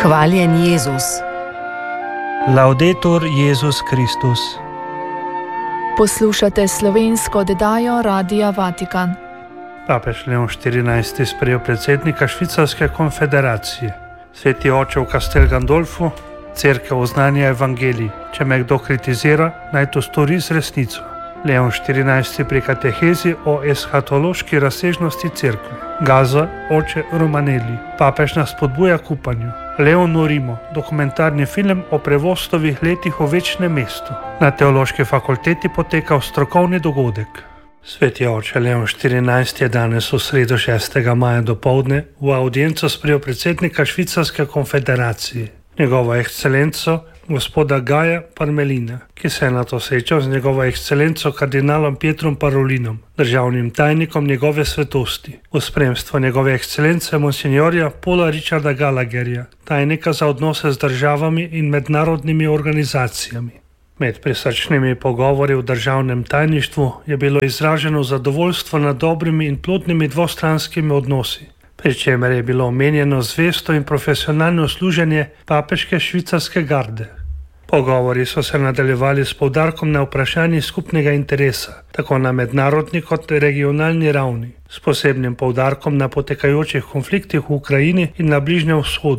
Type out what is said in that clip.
Hvaljen Jezus. Laudetur Jezus Kristus. Poslušate slovensko oddajo Radia Vatikan. Papež Leon XIV. Sprejel predsednika Švicarske konfederacije. Sveti oče v Castel Gandolfu, cerkev oznanja evangelij. Če me kdo kritizira, naj to stori z resnico. Leon XIV. Pri katehezi o eshatološki razsežnosti cerkve. Gaza, oče Romanelli. Papež nas spodbuja k upanju. Leon Norimo, dokumentarni film o prevostovih letih v večnem mestu. Na teološki fakulteti potekal strokovni dogodek. Sveti oče Leon XIV. Je danes v sredo 6. maja dopoldne v audienco sprejel predsednika Švicarske konfederacije, njegovo ekscelenco gospoda Gaja Parmelina, ki se je na to srečal z njegovo ekscelenco kardinalom Pietrom Parolinom, državnim tajnikom njegove svetosti, v spremstvu njegove ekscelence monsignorja Paula Richarda Gallagherja, tajnika za odnose z državami in mednarodnimi organizacijami. Med prisrčnimi pogovori v državnem tajništvu je bilo izraženo zadovoljstvo nad dobrimi in plodnimi dvostranskimi odnosi, pri čemer je bilo omenjeno zvesto in profesionalno služenje papeške švicarske garde. Pogovori so se nadaljevali s poudarkom na vprašanji skupnega interesa, tako na mednarodni kot regionalni ravni, s posebnim poudarkom na potekajočih konfliktih v Ukrajini in na Bližnjem vzhodu,